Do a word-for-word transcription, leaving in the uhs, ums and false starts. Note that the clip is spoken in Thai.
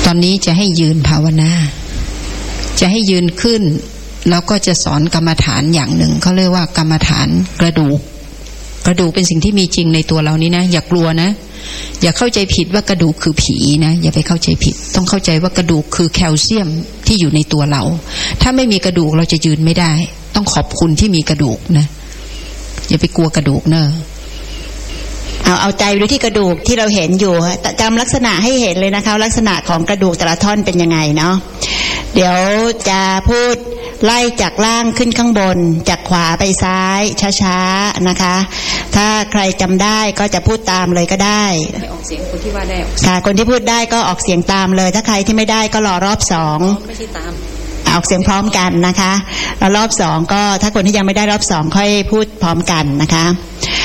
ตอนนี้จะให้ยืนภาวนาจะให้ยืนขึ้นแล้วก็จะสอนกรรมฐานอย่างหนึ่งเขาเรียกว่ากรรมฐานกระดูกกระดูกเป็นสิ่งที่มีจริงในตัวเรานี้นะอย่ากลัวนะอย่าเข้าใจผิดว่ากระดูกคือผีนะอย่าไปเข้าใจผิดต้องเข้าใจว่ากระดูกคือแคลเซียมที่อยู่ในตัวเราถ้าไม่มีกระดูกเราจะยืนไม่ได้ต้องขอบคุณที่มีกระดูกนะอย่าไปกลัวกระดูกเนอะเอาเอาใจไปดูที่กระดูกที่เราเห็นอยู่จำลักษณะให้เห็นเลยนะคะลักษณะของกระดูกแต่ละท่อนเป็นยังไงเนาะเดี๋ยวจะพูดไล่จากล่างขึ้นข้างบนจากขวาไปซ้ายช้าๆนะคะถ้าใครจำได้ก็จะพูดตามเลยก็ได้ออกเสียงคนที่ว่าได้ค่ะคนที่พูดได้ก็ออกเสียงตามเลยถ้าใครที่ไม่ได้ก็รอรอบสองไม่ใช่ตามออกเสียงพร้อมกันนะคะแล้วรอบสองก็ถ้าคนที่ยังไม่ได้รอบสองค่อยพูดพร้อมกันนะคะ